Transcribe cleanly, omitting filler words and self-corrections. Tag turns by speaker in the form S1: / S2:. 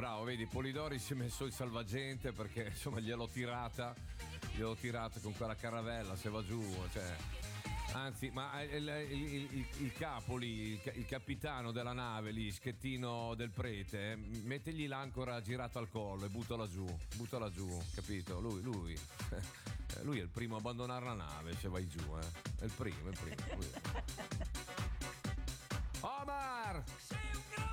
S1: bravo, vedi, Polidori si è messo il salvagente perché insomma gliel'ho tirata con quella caravella, se va giù, cioè. Anzi, ma il capo lì, il capitano della nave lì, Schettino del Prete, mettegli l'ancora girata al collo e buttala giù, capito? Lui è il primo a abbandonare la nave se vai giù, È il primo. Lui. Omar!